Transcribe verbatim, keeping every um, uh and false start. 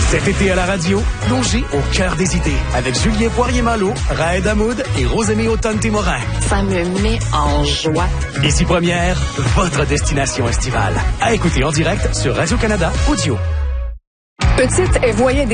Cet été à la radio, plongez au cœur des idées avec Julien Poirier-Malo, Raed Hamoud et Rosemée Automne-Témorin. Ça me met en joie. Ici Première, votre destination estivale. À écouter en direct sur Radio-Canada Audio. Petite, elle voyait des